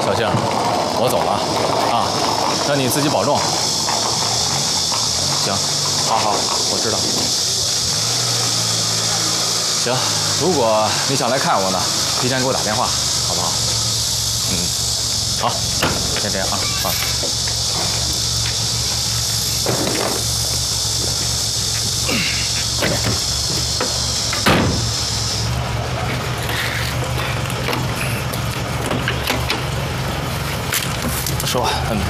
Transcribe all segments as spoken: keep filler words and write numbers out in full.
小静，我走了啊，那你自己保重。行，好好，我知道。行，如果你想来看我呢，提前给我打电话，好不好？嗯，好，先这样啊啊。说吧，嗯，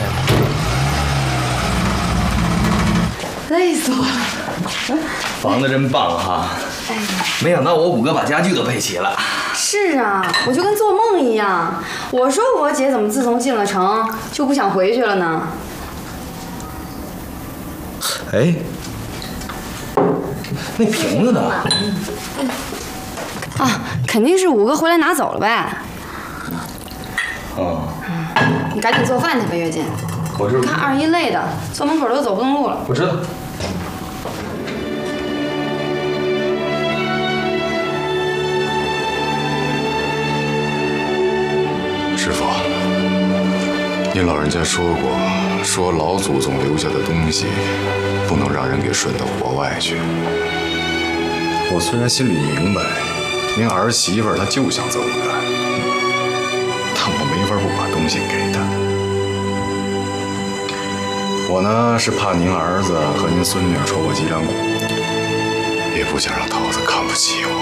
累死我了。 房子真棒哈！哎呀，没想到我五哥把家具都配齐了。 是啊，我就跟做梦一样。我说我姐怎么自从进了城就不想回去了呢？ 哎，那瓶子呢？ 啊，肯定是五哥回来拿走了呗。 哦。 你赶紧做饭去吧，月锦。 我知道。 你看二姨累的，坐门口都走不动路了。 我知道。 师傅，您老人家说过，说老祖宗留下的东西，不能让人给顺到国外去。我虽然心里明白，您儿媳妇她就想这么干，但我没法不把东西给她。我呢是怕您儿子和您孙女抽我脊梁骨，也不想让桃子看不起我。